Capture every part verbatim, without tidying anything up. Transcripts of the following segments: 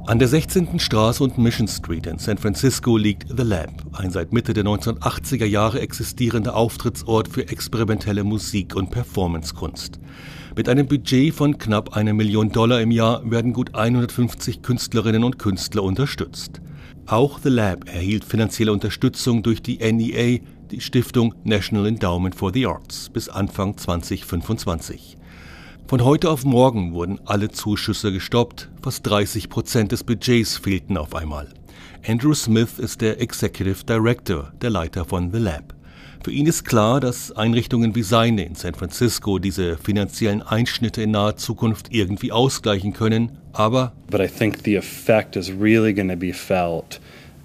An der sechzehnten Straße und Mission Street in San Francisco liegt The Lab, ein seit Mitte der neunzehnhundertachtziger Jahre existierender Auftrittsort für experimentelle Musik- und Performancekunst. Mit einem Budget von knapp einer Million Dollar im Jahr werden gut hundertfünfzig Künstlerinnen und Künstler unterstützt. Auch The Lab erhielt finanzielle Unterstützung durch die N E A, die Stiftung National Endowment for the Arts, bis Anfang zweitausendfünfundzwanzig. Von heute auf morgen wurden alle Zuschüsse gestoppt, fast dreißig Prozent des Budgets fehlten auf einmal. Andrew Smith ist der Executive Director, der Leiter von The Lab. Für ihn ist klar, dass Einrichtungen wie seine in San Francisco diese finanziellen Einschnitte in naher Zukunft irgendwie ausgleichen können, aber But I think the effect is really going to be felt.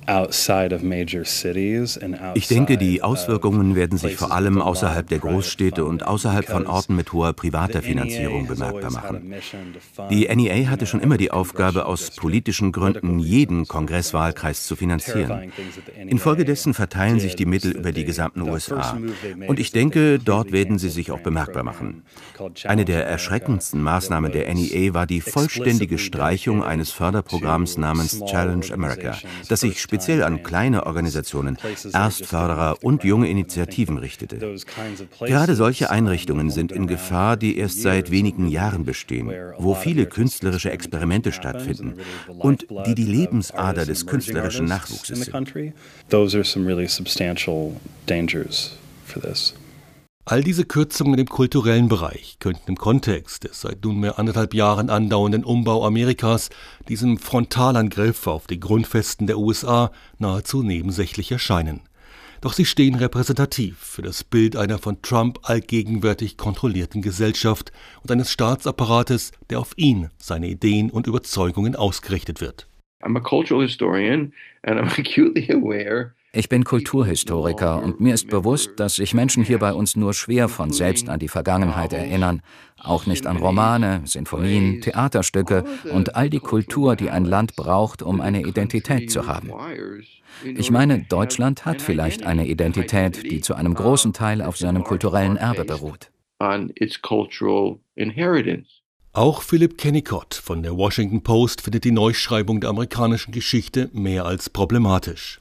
Ich denke, die Auswirkungen werden sich vor allem außerhalb der Großstädte und außerhalb von Orten mit hoher privater Finanzierung bemerkbar machen. Die N E A hatte schon immer die Aufgabe, aus politischen Gründen jeden Kongresswahlkreis zu finanzieren. Infolgedessen verteilen sich die Mittel über die gesamten U S A. Und ich denke, dort werden sie sich auch bemerkbar machen. Eine der erschreckendsten Maßnahmen der N E A war die vollständige Streichung eines Förderprogramms namens Challenge America, das sich speziell an kleine Organisationen, Erstförderer und junge Initiativen richtete. Gerade solche Einrichtungen sind in Gefahr, die erst seit wenigen Jahren bestehen, wo viele künstlerische Experimente stattfinden und die die Lebensader des künstlerischen Nachwuchses sind. All diese Kürzungen im kulturellen Bereich könnten im Kontext des seit nunmehr anderthalb Jahren andauernden Umbau Amerikas, diesem Frontalangriff auf die Grundfesten der U S A, nahezu nebensächlich erscheinen. Doch sie stehen repräsentativ für das Bild einer von Trump allgegenwärtig kontrollierten Gesellschaft und eines Staatsapparates, der auf ihn, seine Ideen und Überzeugungen ausgerichtet wird. I'm a cultural historian and I'm acutely aware. Ich bin Kulturhistoriker und mir ist bewusst, dass sich Menschen hier bei uns nur schwer von selbst an die Vergangenheit erinnern, auch nicht an Romane, Sinfonien, Theaterstücke und all die Kultur, die ein Land braucht, um eine Identität zu haben. Ich meine, Deutschland hat vielleicht eine Identität, die zu einem großen Teil auf seinem kulturellen Erbe beruht. Auch Philip Kennicott von der Washington Post findet die Neuschreibung der amerikanischen Geschichte mehr als problematisch.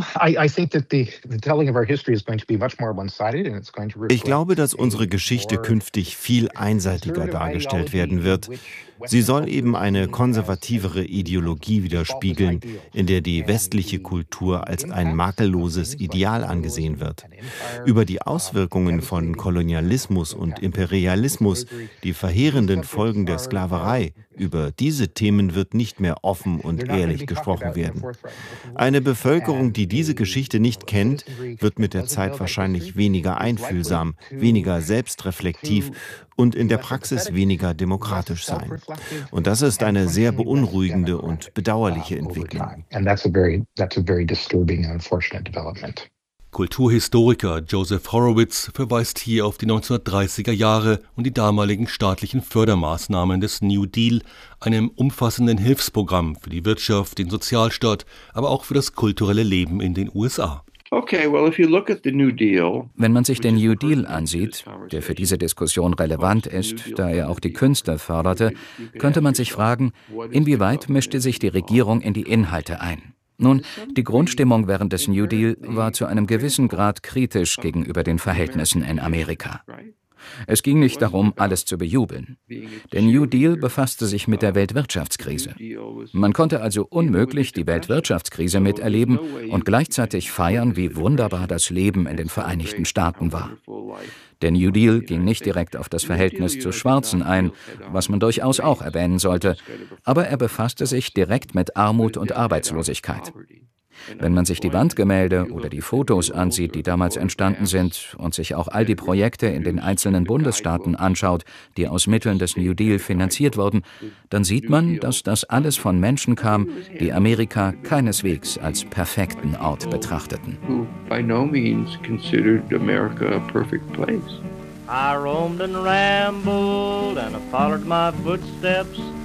Ich glaube, dass unsere Geschichte künftig viel einseitiger dargestellt werden wird. Sie soll eben eine konservativere Ideologie widerspiegeln, in der die westliche Kultur als ein makelloses Ideal angesehen wird. Über die Auswirkungen von Kolonialismus und Imperialismus, die verheerenden Folgen der Sklaverei, über diese Themen wird nicht mehr offen und ehrlich gesprochen werden. Eine Bevölkerung, die diese Geschichte nicht kennt, wird mit der Zeit wahrscheinlich weniger einfühlsam, weniger selbstreflektiv und in der Praxis weniger demokratisch sein. Und das ist eine sehr beunruhigende und bedauerliche Entwicklung. Kulturhistoriker Joseph Horowitz verweist hier auf die neunzehnhundertdreißiger Jahre und die damaligen staatlichen Fördermaßnahmen des New Deal, einem umfassenden Hilfsprogramm für die Wirtschaft, den Sozialstaat, aber auch für das kulturelle Leben in den U S A. Wenn man sich den New Deal ansieht, der für diese Diskussion relevant ist, da er auch die Künste förderte, könnte man sich fragen, inwieweit mischte sich die Regierung in die Inhalte ein? Nun, die Grundstimmung während des New Deal war zu einem gewissen Grad kritisch gegenüber den Verhältnissen in Amerika. Es ging nicht darum, alles zu bejubeln. Der New Deal befasste sich mit der Weltwirtschaftskrise. Man konnte also unmöglich die Weltwirtschaftskrise miterleben und gleichzeitig feiern, wie wunderbar das Leben in den Vereinigten Staaten war. Der New Deal ging nicht direkt auf das Verhältnis zu Schwarzen ein, was man durchaus auch erwähnen sollte, aber er befasste sich direkt mit Armut und Arbeitslosigkeit. Wenn man sich die Wandgemälde oder die Fotos ansieht, die damals entstanden sind, und sich auch all die Projekte in den einzelnen Bundesstaaten anschaut, die aus Mitteln des New Deal finanziert wurden, dann sieht man, dass das alles von Menschen kam, die Amerika keineswegs als perfekten Ort betrachteten. I roamed and rambled and I followed my footsteps.